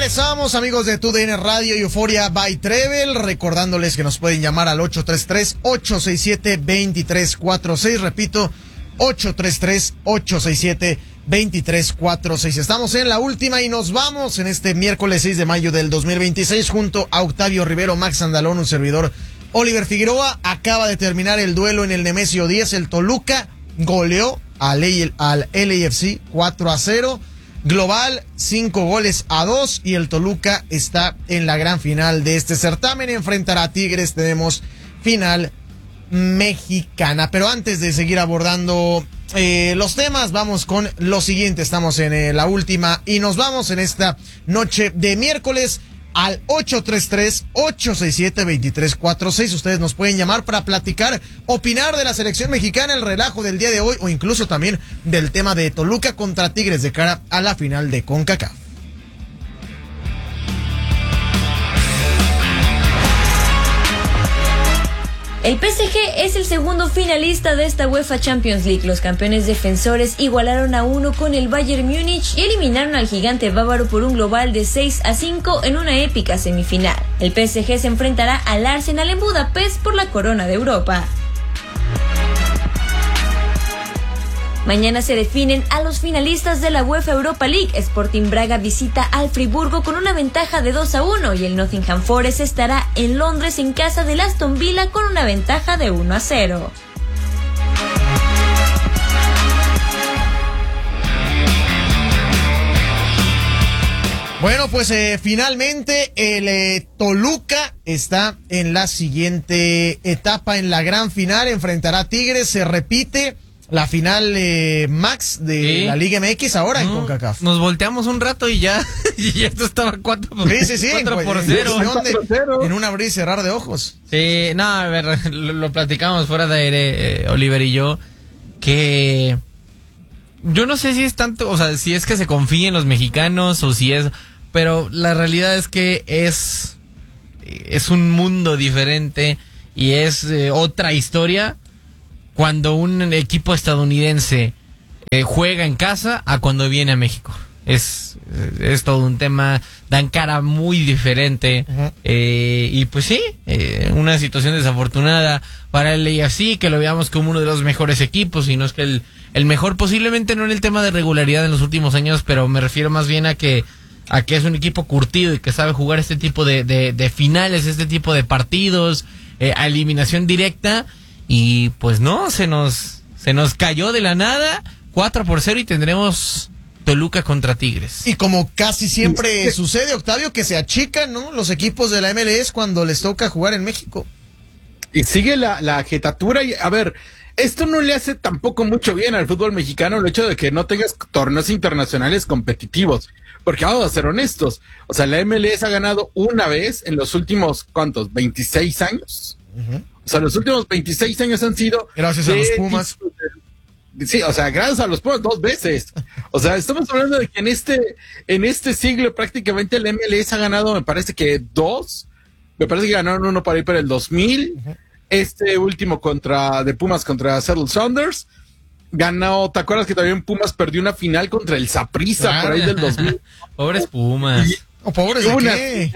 Regresamos, amigos de TUDN Radio y Euforia by Trevel, recordándoles que nos pueden llamar al 833-867-2346, repito, 833-867-2346. Estamos en la última y nos vamos en este miércoles 6 de mayo del 2026 junto a Octavio Rivero, Max Andalón, un servidor Oliver Figueroa. Acaba de terminar el duelo en el Nemesio 10, el Toluca goleó al LAFC 4-0. Global 5-2 y el Toluca está en la gran final de este certamen. Enfrentará a Tigres, tenemos final mexicana. Pero antes de seguir abordando los temas, vamos con lo siguiente. Estamos en la última y nos vamos en esta noche de miércoles al 833-867-2346. Ustedes nos pueden llamar para platicar, opinar de la selección mexicana, el relajo del día de hoy o incluso también del tema de Toluca contra Tigres de cara a la final de CONCACAF. El PSG es el segundo finalista de esta UEFA Champions League. Los campeones defensores igualaron a 1 con el Bayern Múnich y eliminaron al gigante bávaro por un global de 6-5 en una épica semifinal. El PSG se enfrentará al Arsenal en Budapest por la corona de Europa. Mañana se definen a los finalistas de la UEFA Europa League. Sporting Braga visita al Friburgo con una ventaja de 2-1 y el Nottingham Forest estará en Londres en casa del Aston Villa con una ventaja de 1-0. Bueno, pues finalmente el Toluca está en la siguiente etapa, en la gran final, enfrentará a Tigres, se repite la final Max de la Liga MX ahora en CONCACAF. Nos volteamos un rato y ya esto estaba 4 por 0. En un abrir y cerrar de ojos. Sí, no, a ver, lo platicamos fuera de aire, Oliver y yo, que yo no sé si es tanto, o sea, si es que se confía en los mexicanos o si es, pero la realidad es que es un mundo diferente y es otra historia cuando un equipo estadounidense juega en casa a cuando viene a México. Es todo un tema, dan cara muy diferente. Uh-huh. Y pues sí, una situación desafortunada para el LAFC, que lo veamos como uno de los mejores equipos, y no es que el mejor, posiblemente no en el tema de regularidad en los últimos años, pero me refiero más bien a que es un equipo curtido y que sabe jugar este tipo de finales, este tipo de partidos, a eliminación directa. Y pues no, se nos cayó de la nada 4-0 y tendremos Toluca contra Tigres. Y como casi siempre sucede, Octavio, que se achican, ¿no?, los equipos de la MLS cuando les toca jugar en México. Y sigue la jetatura. Y a ver, esto no le hace tampoco mucho bien al fútbol mexicano, el hecho de que no tengas torneos internacionales competitivos. Porque vamos a ser honestos, o sea, la MLS ha ganado una vez en los últimos, ¿cuántos? 26 años. Uh-huh. O sea, los últimos 26 años han sido... Gracias a los Pumas. Sí, o sea, gracias a los Pumas 2 veces. O sea, estamos hablando de que en este siglo prácticamente el MLS ha ganado, me parece que 2. Me parece que ganaron uno para ir para el 2000. Uh-huh. Este último de Pumas contra Seattle Sounders. Ganó, ¿te acuerdas que también Pumas perdió una final contra el Saprissa por ahí del 2000? Pobres Pumas. ¿Pobres de qué?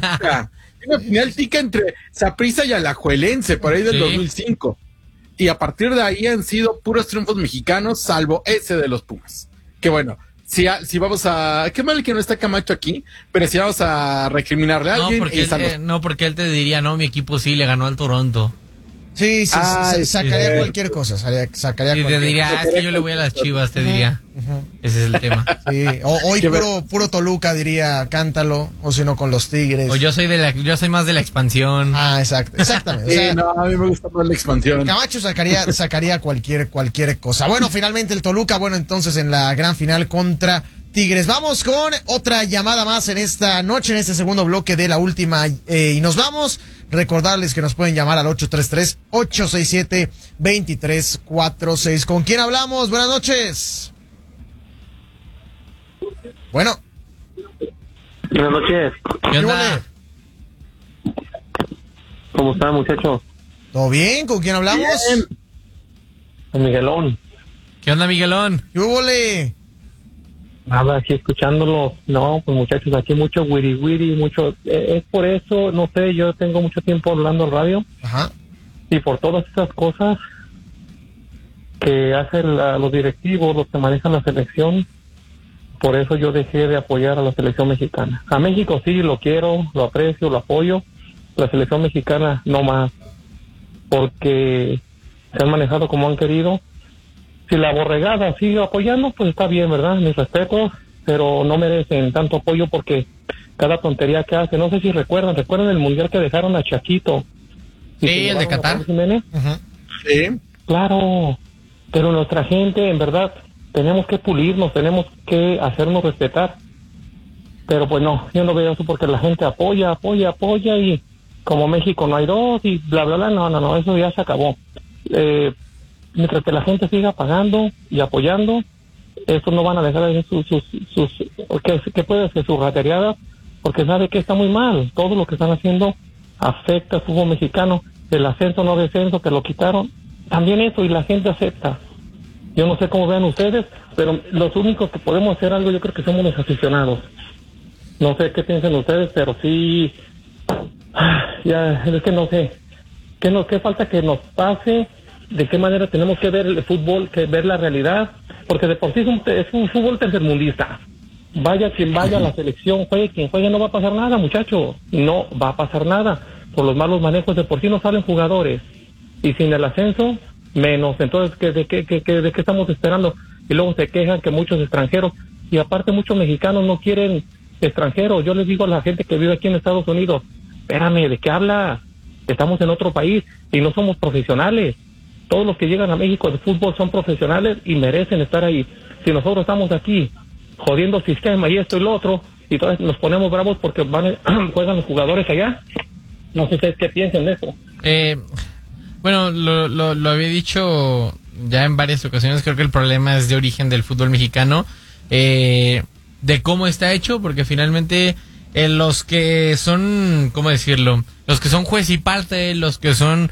Una final tica entre Saprissa y Alajuelense por ahí del 2005. Y a partir de ahí han sido puros triunfos mexicanos, salvo ese de los Pumas. Que bueno, si vamos a... Qué mal que no está Camacho aquí, pero si vamos a recriminarle a alguien... Porque él te diría, no, mi equipo sí le ganó al Toronto. Sí, sacaría cualquier cosa, sacaría y te diría, es que yo le voy a las Chivas, te diría. Uh-huh. Ese es el tema. Sí, hoy puro Toluca diría, cántalo, o si no con los Tigres. O yo soy más de la expansión. Ah, exactamente. O sea, no, a mí me gusta más la expansión. Camacho sacaría cualquier cosa. Bueno, finalmente el Toluca, entonces en la gran final contra Tigres. Vamos con otra llamada más en esta noche, en este segundo bloque de la última, y nos vamos. Recordarles que nos pueden llamar al 833-867-2346. ¿Con quién hablamos? Buenas noches. Bueno. Buenas noches. ¿Qué onda? ¿Cómo está, muchacho? ¿Todo bien? ¿Con quién hablamos? Bien. Con Miguelón. ¿Qué onda, Miguelón? ¿Qué húbole? Nada, aquí escuchándolo. No, pues muchachos, aquí mucho wiri wiri, mucho. Es por eso, no sé, yo tengo mucho tiempo hablando al radio. Ajá. Y por todas estas cosas que hacen los directivos, los que manejan la selección, por eso yo dejé de apoyar a la selección mexicana. A México sí, lo quiero, lo aprecio, lo apoyo. La selección mexicana no más, porque se han manejado como han querido. Si la borregada sigue apoyando, pues está bien, ¿verdad? Mis respetos, pero no merecen tanto apoyo porque cada tontería que hace, no sé si recuerdan el mundial que dejaron a Chaquito. Sí, el de Qatar. Ajá. Sí. Claro, pero nuestra gente, en verdad, tenemos que pulirnos, tenemos que hacernos respetar. Pero pues no, yo no veo eso porque la gente apoya y como México no hay dos y bla, bla, bla, no, eso ya se acabó. Mientras que la gente siga pagando y apoyando, eso no van a dejar de hacer que puede ser sus rateriadas, porque sabe que está muy mal. Todo lo que están haciendo afecta al fútbol mexicano. El ascenso no descenso que lo quitaron, también eso, y la gente acepta. Yo no sé cómo vean ustedes, pero los únicos que podemos hacer algo yo creo que somos los aficionados. No sé qué piensan ustedes, pero sí, ya es que no sé qué falta que nos pase, de qué manera tenemos que ver el fútbol, que ver la realidad, porque de por sí es un fútbol tercermundista. Vaya quien vaya a la selección, juegue quien juegue, no va a pasar nada, muchachos, no va a pasar nada. Por los malos manejos de por sí no salen jugadores, y sin el ascenso menos. Entonces, ¿de qué estamos esperando? Y luego se quejan que muchos extranjeros, y aparte muchos mexicanos no quieren extranjeros. Yo les digo a la gente que vive aquí en Estados Unidos, espérame, ¿de qué habla? Estamos en otro país y no somos profesionales. Todos los que llegan a México de fútbol son profesionales y merecen estar ahí. Si nosotros estamos aquí jodiendo el sistema y esto y lo otro, y entonces nos ponemos bravos porque juegan los jugadores allá, no sé ustedes qué piensan de eso. Bueno, lo había dicho ya en varias ocasiones. Creo que el problema es de origen del fútbol mexicano, de cómo está hecho, porque finalmente los que son, ¿cómo decirlo? Los que son juez y parte, los que son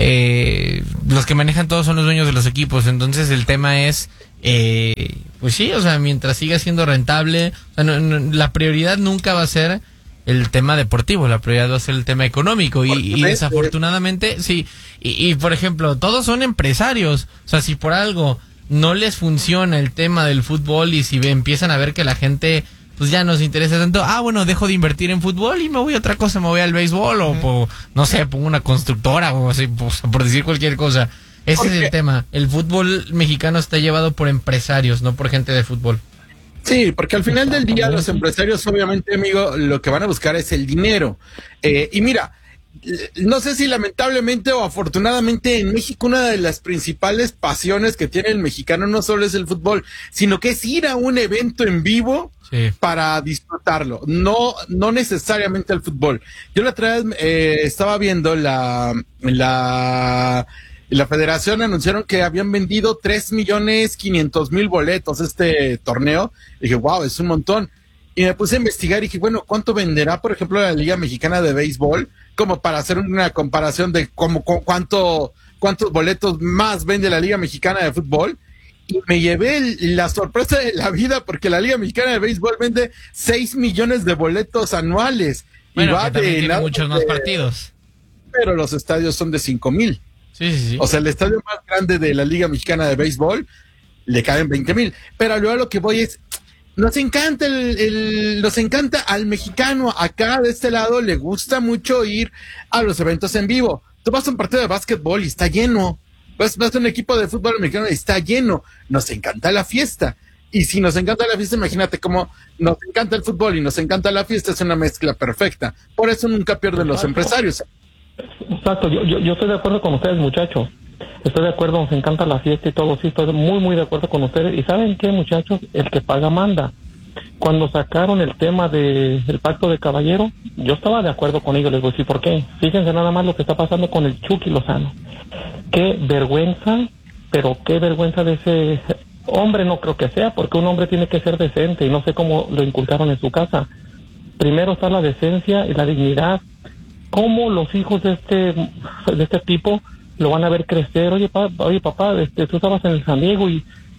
los que manejan todo son los dueños de los equipos. Entonces el tema es, pues sí, o sea, mientras siga siendo rentable, o sea, la prioridad nunca va a ser el tema deportivo, la prioridad va a ser el tema económico, y desafortunadamente sí, y por ejemplo, todos son empresarios. O sea, si por algo no les funciona el tema del fútbol y si empiezan a ver que la gente pues ya no se interesa tanto, bueno, dejo de invertir en fútbol y me voy a otra cosa, me voy al béisbol o no sé, pongo una constructora o así, pues, por decir cualquier cosa. Ese es el tema. El fútbol mexicano está llevado por empresarios, no por gente de fútbol. Sí, porque al final del día los empresarios, obviamente, amigo, lo que van a buscar es el dinero. Y mira, no sé si lamentablemente o afortunadamente en México una de las principales pasiones que tiene el mexicano no solo es el fútbol, sino que es ir a un evento en vivo para disfrutarlo, no necesariamente el fútbol. Yo la otra vez estaba viendo la federación, anunciaron que habían vendido 3,500,000 boletos este torneo. Y dije, wow, es un montón. Y me puse a investigar y dije, bueno, ¿cuánto venderá, por ejemplo, la Liga Mexicana de Béisbol? Como para hacer una comparación de cuántos boletos más vende la Liga Mexicana de Fútbol. Y me llevé la sorpresa de la vida porque la Liga Mexicana de Béisbol vende 6 millones de boletos anuales. Bueno, y va que también tiene de muchos más partidos. Pero los estadios son de 5,000. Sí. O sea, el estadio más grande de la Liga Mexicana de Béisbol le caben 20,000. Pero luego lo que voy es, nos encanta nos encanta al mexicano acá de este lado, le gusta mucho ir a los eventos en vivo. Tú vas a un partido de básquetbol y está lleno. Vas a un equipo de fútbol mexicano y está lleno. Nos encanta la fiesta. Y si nos encanta la fiesta, imagínate cómo nos encanta el fútbol y nos encanta la fiesta, es una mezcla perfecta. Por eso nunca pierden los empresarios. Exacto, yo estoy de acuerdo con ustedes, muchachos. Estoy de acuerdo, nos encanta la fiesta y todo, sí, estoy muy, muy de acuerdo con ustedes. ¿Y saben qué, muchachos? El que paga manda. Cuando sacaron el tema del pacto de caballero, yo estaba de acuerdo con ellos, les voy a decir por qué. Fíjense nada más lo que está pasando con el Chucky Lozano. Qué vergüenza, pero qué vergüenza de ese hombre, no creo que sea, porque un hombre tiene que ser decente y no sé cómo lo inculcaron en su casa. Primero está la decencia y la dignidad. ¿Cómo los hijos de este tipo lo van a ver crecer? Oye, papá, tú estabas en el San Diego y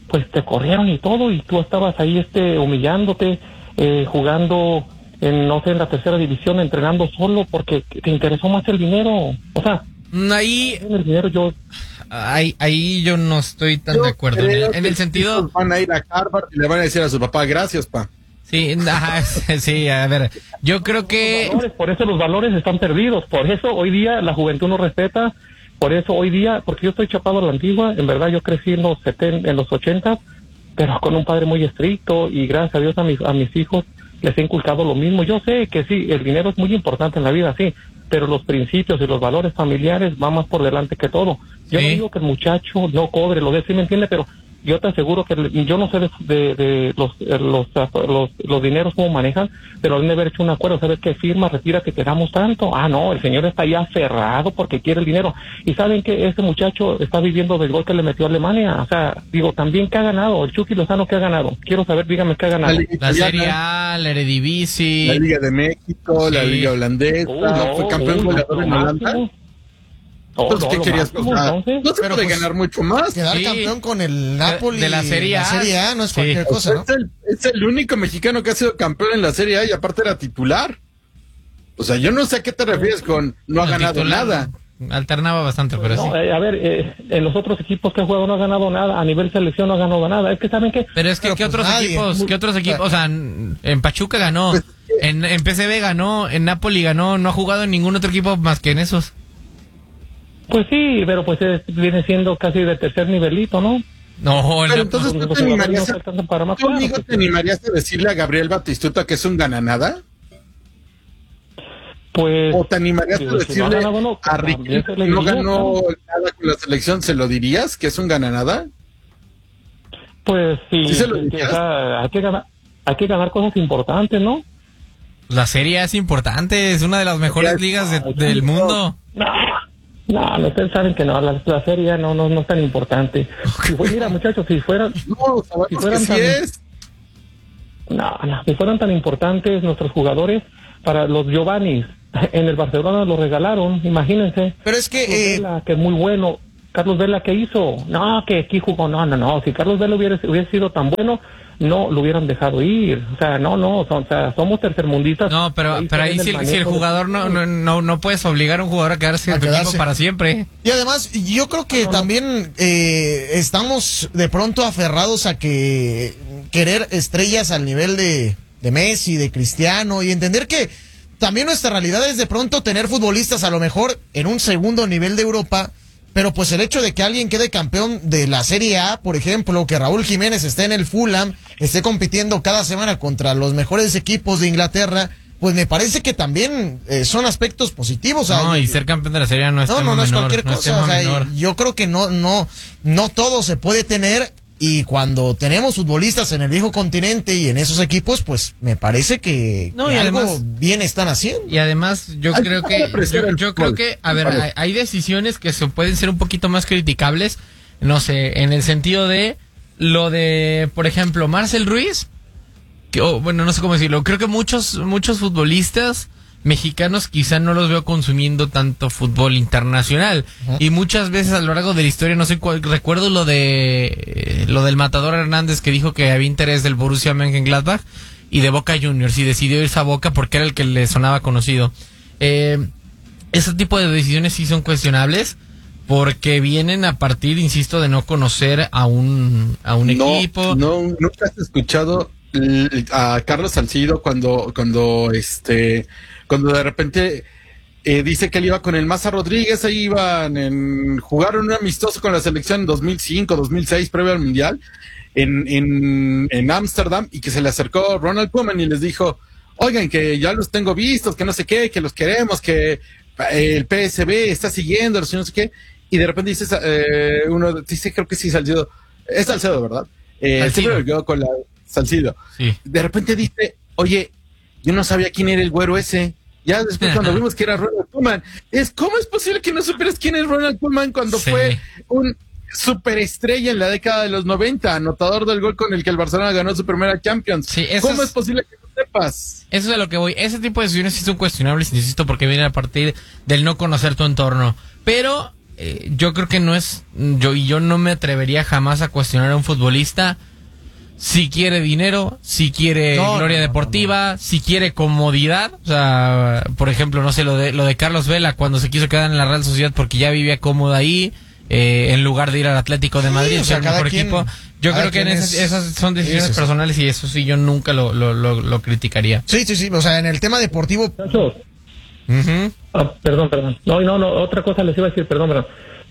pues te corrieron y todo, y tú estabas ahí humillándote, jugando en, no sé, en la tercera división, entrenando solo porque te interesó más el dinero. O sea, ahí el dinero yo... Ahí yo no estoy tan de acuerdo. En el sentido... Van a ir a Harvard y le van a decir a su papá, gracias, pa. Sí, sí, a ver, yo creo que... Por eso los valores están perdidos, por eso hoy día la juventud no respeta, por eso hoy día, porque yo estoy chapado a la antigua, en verdad yo crecí en los 80, pero con un padre muy estricto, y gracias a Dios a mis hijos les he inculcado lo mismo. Yo sé que sí, el dinero es muy importante en la vida, sí, pero los principios y los valores familiares van más por delante que todo. Yo no digo que el muchacho no cobre, lo de sí me entiende, pero yo te aseguro que yo no sé de los dineros cómo manejan, pero deben haber hecho un acuerdo, ¿sabes qué? Firma, retira, que te damos tanto. Ah, no, el señor está ya aferrado porque quiere el dinero. Y saben que ese muchacho está viviendo del gol que le metió a Alemania. O sea, digo, también ¿qué ha ganado? El Chucky Lozano, ¿qué ha ganado? Quiero saber, dígame, ¿qué ha ganado? La Serie A, la Eredivisie, la Liga de México, la Liga holandesa, fue campeón goleador en Holanda. Entonces, ¿qué querías? No se puede ganar mucho más. Quedar campeón con el Napoli de la Serie A. No es cualquier cosa, ¿no? Es el único mexicano que ha sido campeón en la Serie A y aparte era titular. O sea, yo no sé a qué te refieres con no ha ganado nada. Alternaba bastante, pero sí. A ver, en los otros equipos que juego no ha ganado nada, a nivel selección no ha ganado nada. Es que ¿saben qué? Pero es que ¿qué otros equipos? O sea, en Pachuca ganó, en PSV ganó, en Napoli ganó, no ha jugado en ningún otro equipo más que en esos. Pues sí, pero pues viene siendo casi de tercer nivelito, ¿no? No, pero entonces ¿tú te animarías a decirle a Gabriel Batistuta que es un gananada? Pues... ¿O te animarías a decirle a Riquelme que no ganó nada con la selección? ¿Se lo dirías que es un gananada? Pues sí, ¿Sí se lo dirías? O sea, hay que ganar cosas importantes, ¿no? La Serie A es importante, es una de las mejores ligas del mundo. No, ustedes saben que no, la Serie no es tan importante. Mira, muchachos, si fueran tan importantes nuestros jugadores, para los Giovannis en el Barcelona los regalaron, imagínense. Pero es que Vela, que es muy bueno. Carlos Vela, ¿qué hizo? No, que aquí jugó, no, si Carlos Vela hubiera sido tan bueno, no lo hubieran dejado ir. O sea, somos tercermundistas. No, pero ahí si el jugador no puedes obligar a un jugador a quedarse en tu equipo para siempre. Y además, yo creo que también estamos de pronto aferrados a querer estrellas al nivel de Messi, de Cristiano, y entender que también nuestra realidad es de pronto tener futbolistas a lo mejor en un segundo nivel de Europa. Pero pues el hecho de que alguien quede campeón de la Serie A, por ejemplo, que Raúl Jiménez esté en el Fulham, esté compitiendo cada semana contra los mejores equipos de Inglaterra, pues me parece que también son aspectos positivos. No, y ser campeón de la Serie A no es cualquier cosa. O sea, yo creo que no todo se puede tener. Y cuando tenemos futbolistas en el viejo continente y en esos equipos, pues me parece que y algo además, bien están haciendo. Y además yo creo que, a ver, hay decisiones que pueden ser un poquito más criticables, no sé, en el sentido de lo de, por ejemplo, Marcel Ruiz, bueno, no sé cómo decirlo, creo que muchos futbolistas mexicanos quizá no los veo consumiendo tanto fútbol internacional. Y muchas veces a lo largo de la historia, no sé cuál, recuerdo lo del Matador Hernández que dijo que había interés del Borussia Mönchengladbach y de Boca Juniors y decidió irse a Boca porque era el que le sonaba conocido. Ese tipo de decisiones sí son cuestionables porque vienen a partir, insisto, de no conocer a un equipo. ¿Nunca has escuchado a Carlos Salcido cuando de repente dice que él iba con el Maza Rodríguez, ahí jugaron un amistoso con la selección en 2005, 2006, previo al Mundial, en Ámsterdam, y que se le acercó Ronald Koeman y les dijo, oigan, que ya los tengo vistos, que no sé qué, que los queremos, que el PSV está siguiéndolos y no sé qué, y de repente dice, uno dice, creo que sí, Salcido, es Salcedo, ¿verdad? Siempre me quedo con la Salcido. Sí. De repente dice, oye, yo no sabía quién era el güero ese. Ya después cuando vimos que era Ronald Koeman, ¿cómo es posible que no supieras quién es Ronald Koeman cuando fue un superestrella en la década de los 90, anotador del gol con el que el Barcelona ganó su primera Champions? Sí, ¿Cómo es posible que no sepas? Eso es a lo que voy. Ese tipo de decisiones sí son cuestionables, insisto, porque vienen a partir del no conocer tu entorno. Pero yo creo que no es, yo no me atrevería jamás a cuestionar a un futbolista si quiere dinero, si quiere gloria deportiva, si quiere comodidad. O sea, por ejemplo, no sé, lo de Carlos Vela cuando se quiso quedar en la Real Sociedad porque ya vivía cómodo ahí, en lugar de ir al Atlético de Madrid, o sea, el mejor equipo. Yo creo que esas son decisiones personales y eso sí yo nunca lo criticaría. Sí, o sea, en el tema deportivo. Perdón. No, otra cosa les iba a decir, perdón.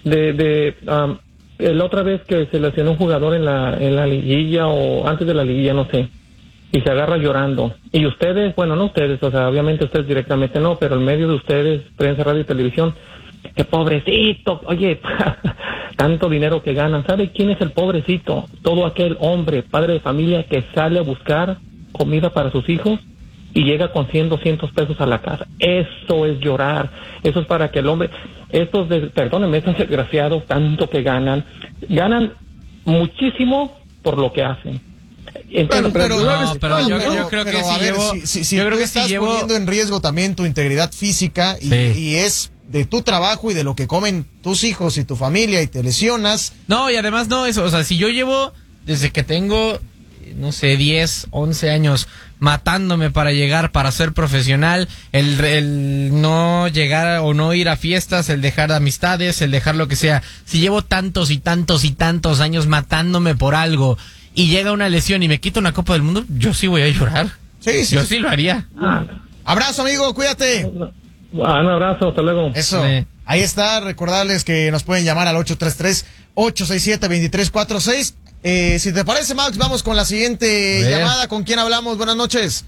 La otra vez que se lesionó un jugador en la liguilla o antes de la liguilla, no sé, y se agarra llorando. Y ustedes, bueno, no ustedes, o sea, obviamente ustedes directamente no, pero en medio de ustedes, prensa, radio y televisión, que pobrecito, oye, tanto dinero que ganan. ¿Sabe quién es el pobrecito? Todo aquel hombre, padre de familia que sale a buscar comida para sus hijos y llega con 100, 200 pesos a la casa. Eso es llorar. Eso es para que el hombre, perdónenme, estos desgraciados, tanto que ganan muchísimo por lo que hacen. Entonces, yo creo que si estás poniendo en riesgo también tu integridad física y es de tu trabajo y de lo que comen tus hijos y tu familia y te lesionas. No, y además no, eso, o sea, si yo llevo desde que tengo, no sé, 10, 11 años matándome para ser profesional, el no llegar o no ir a fiestas, el dejar amistades, el dejar lo que sea, si llevo tantos y tantos y tantos años matándome por algo y llega una lesión y me quita una Copa del Mundo, yo sí voy a llorar. Yo sí lo haría. Abrazo, amigo, cuídate. Un abrazo, hasta luego. Eso, ahí está, recordarles que nos pueden llamar al 833-867-2346. Si te parece, Max, vamos con la siguiente llamada. ¿Con quién hablamos? Buenas noches.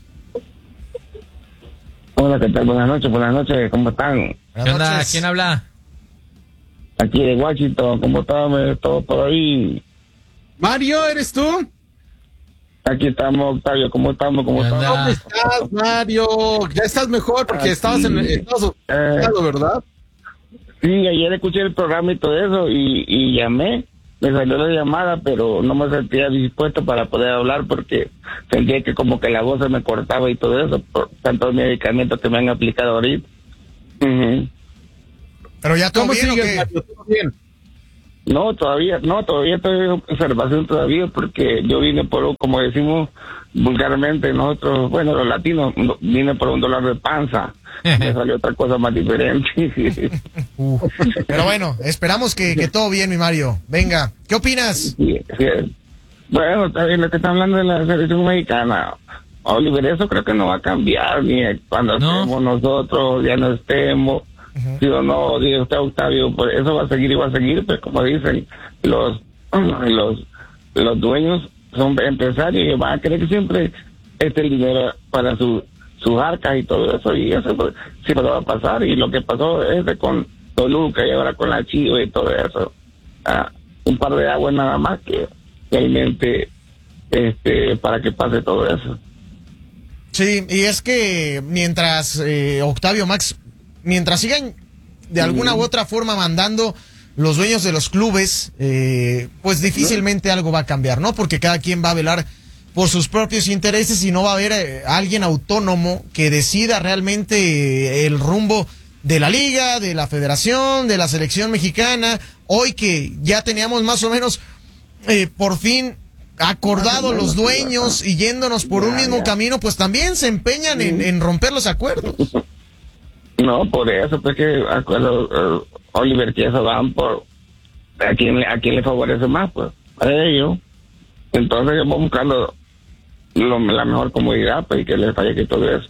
Hola, ¿qué tal? Buenas noches, ¿cómo están? ¿Qué onda? ¿Quién habla? Aquí de Washington, ¿cómo están? ¿Todo por ahí? Mario, ¿eres tú? Aquí estamos, Octavio, ¿cómo estamos? ¿Cómo estás, Mario? Ya estás mejor porque estabas en Estados Unidos, ¿verdad? Sí, ayer escuché el programa y todo eso y llamé. Me salió la llamada, pero no me sentía dispuesto para poder hablar porque sentía que como que la voz se me cortaba y todo eso por tantos medicamentos que me han aplicado ahorita. Pero ya todo bien, sigues, Mario? ¿Todo bien? No, todavía estoy en observación todavía porque yo vine como decimos vulgarmente nosotros, bueno, los latinos, vine por un dolor de panza. Me salió otra cosa más diferente. Pero bueno, esperamos que todo bien, mi Mario. Venga, ¿qué opinas? Sí. Bueno, está bien lo que está hablando de la selección mexicana. Oliver, eso creo que no va a cambiar ni cuando estemos nosotros, ya no estemos. Sí o no, dice usted, Octavio, pues eso va a seguir, pues como dicen, los dueños son empresarios y van a querer que siempre esté el dinero para sus arcas y todo eso, y eso pues, siempre va a pasar, y lo que pasó con Toluca y ahora con la Chivas y todo eso, un par de aguas nada más que realmente para que pase todo eso. Sí, y es que mientras Octavio, Max, mientras sigan de alguna u otra forma mandando los dueños de los clubes, pues difícilmente algo va a cambiar, ¿no? Porque cada quien va a velar por sus propios intereses y no va a haber alguien autónomo que decida realmente el rumbo de la liga, de la federación, de la selección mexicana. Hoy que ya teníamos más o menos por fin acordado los dueños y yéndonos por un mismo camino, pues también se empeñan en romper los acuerdos. No, por eso, pues que acuerdo, Oliver, que eso van por a quién le favorece más, pues, a ellos. Entonces vamos buscando la mejor comodidad, pues, y que les falle que todo eso.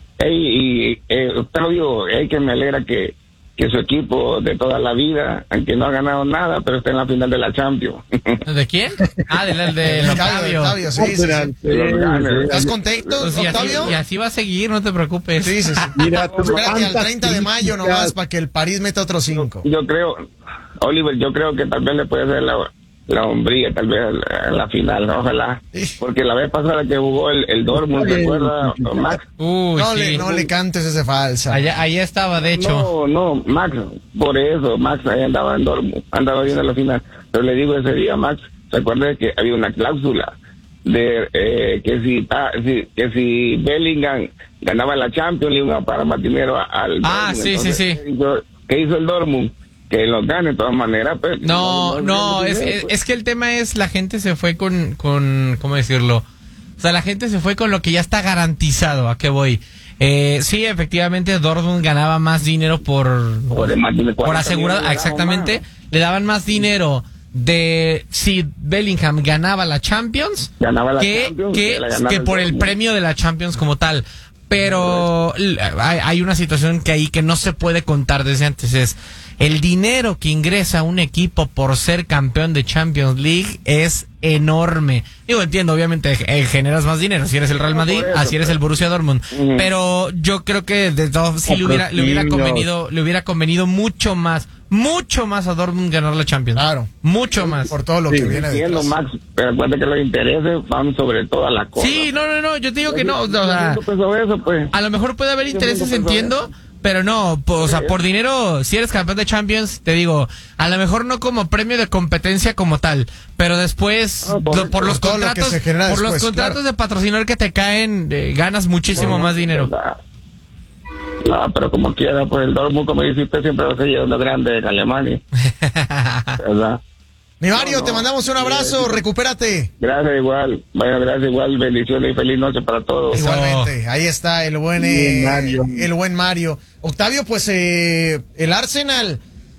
Octavio, que me alegra que su equipo de toda la vida, aunque no ha ganado nada, pero está en la final de la Champions. ¿De quién? De Octavio. Sí. ¿Estás contento, pues Octavio? Y así va a seguir, no te preocupes. Sí. Mira, espérate al 30 de mayo nomás para que el París meta otros 5. Yo creo, Oliver, que tal vez le puede hacer la hombría, tal vez en la final, ¿no? Ojalá. Porque la vez pasada que jugó el Dortmund, ¿te acuerdas, Max? No le cantes ese falsa. Allá estaba, de hecho. No, Max, por eso, Max ahí andaba en Dortmund, andaba viendo la final. Pero le digo ese día, Max, ¿se acuerda que había una cláusula de que si Bellingham ganaba la Champions, le iba para más dinero al Dortmund? Sí. ¿Qué hizo el Dortmund? que los gane de todas maneras. Pues, No, es que el tema es la gente se fue con ¿cómo decirlo? O sea, la gente se fue con lo que ya está garantizado. ¿A qué voy? Sí, efectivamente, Dortmund ganaba más dinero por asegurar, exactamente, le daban más dinero de si Bellingham ganaba la Champions que por el premio de la Champions como tal. Pero hay una situación que ahí que no se puede contar desde antes, es el dinero que ingresa un equipo por ser campeón de Champions League es enorme. Digo, entiendo, obviamente generas más dinero si eres el Real Madrid, así eres el Borussia Dortmund. Pero yo creo que de todo sí le hubiera convenido mucho más a Dortmund ganar la Champions. Claro. Mucho más. Por todo lo que viene detrás. Max, pero acuérdate que los intereses van sobre toda la cosa. Sí, no, yo te digo que no. O sea, a lo mejor puede haber intereses, entiendo. Pero no, o sea, por dinero, si eres campeón de Champions, te digo, a lo mejor no como premio de competencia como tal, pero después, por los contratos de patrocinador que te caen, ganas muchísimo más dinero. No, pero como quiera, pues el Dortmund, como dice usted, siempre va a seguir siendo grande en Alemania. ¿Verdad? Mi Mario, te mandamos un abrazo, recupérate. Gracias igual, gracias igual, bendiciones y feliz noche para todos. Igualmente, ahí está el buen Mario. Octavio, pues el Arsenal,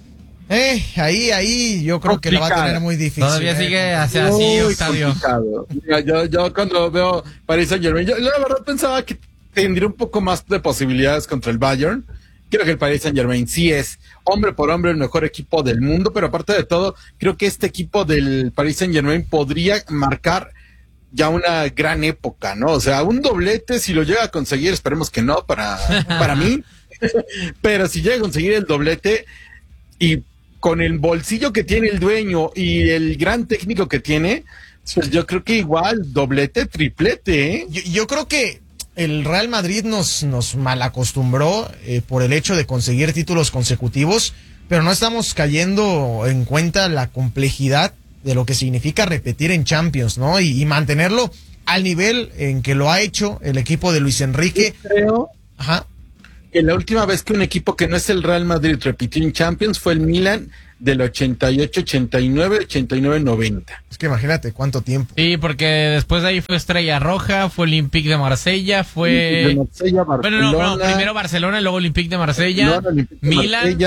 ahí yo creo que la va a tener muy difícil. Todavía sigue así, Octavio. Yo cuando veo Paris Saint-Germain, yo la verdad pensaba que tendría un poco más de posibilidades contra el Bayern. Creo que el Paris Saint-Germain sí es hombre por hombre el mejor equipo del mundo, pero aparte de todo, creo que este equipo del Paris Saint-Germain podría marcar ya una gran época, ¿no? O sea, un doblete, si lo llega a conseguir, esperemos que no para mí, pero si llega a conseguir el doblete y con el bolsillo que tiene el dueño y el gran técnico que tiene, pues yo creo que igual doblete, triplete, ¿eh? Yo creo que el Real Madrid nos malacostumbró por el hecho de conseguir títulos consecutivos, pero no estamos cayendo en cuenta la complejidad de lo que significa repetir en Champions, ¿no? Y mantenerlo al nivel en que lo ha hecho el equipo de Luis Enrique. Yo creo que la última vez que un equipo que no es el Real Madrid repitió en Champions fue el Milan del 88, 89, 89, 90. Es que imagínate cuánto tiempo. Sí, porque después de ahí fue Estrella Roja, fue Olympique de Marsella, fue... Bueno, primero Barcelona, luego Olympique de Marsella, Milan,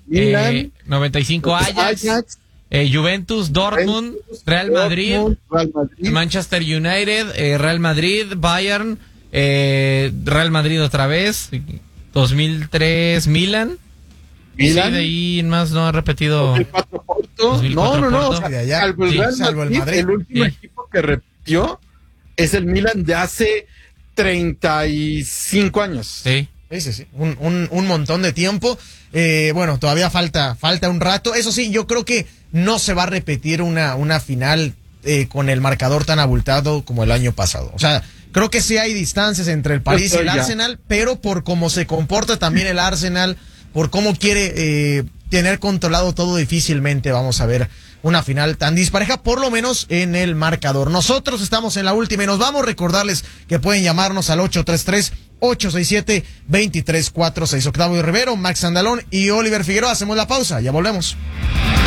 95 Ajax, Juventus, Dortmund, Real Madrid, Manchester United, Real Madrid, Bayern, Real Madrid otra vez, 2003 Milan. Sí, de ahí en más no ha repetido. 2004 Porto. No. Salvo el Madrid. El último equipo que repitió es el Milan de hace 35 años. Sí. Sí. Un montón de tiempo. Bueno, todavía falta un rato. Eso sí, yo creo que no se va a repetir una final con el marcador tan abultado como el año pasado. O sea, creo que sí hay distancias entre el París y el Arsenal, pero por cómo se comporta también el Arsenal, por cómo quiere tener controlado todo, difícilmente vamos a ver una final tan dispareja, por lo menos en el marcador. Nosotros estamos en la última y nos vamos a recordarles que pueden llamarnos al 833-867-2346. Octavio Rivero, Max Andalón y Oliver Figueroa. Hacemos la pausa, ya volvemos.